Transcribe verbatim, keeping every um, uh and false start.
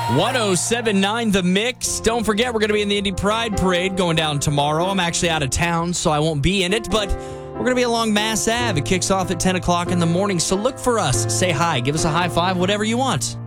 one oh seven point nine The Mix. Don't forget, we're going to be in the Indy Pride Parade going down tomorrow. I'm actually out of town, so I won't be in it, but we're going to be along Mass Ave. It kicks off at ten o'clock in the morning, so look for us. Say hi. Give us a high five, whatever you want.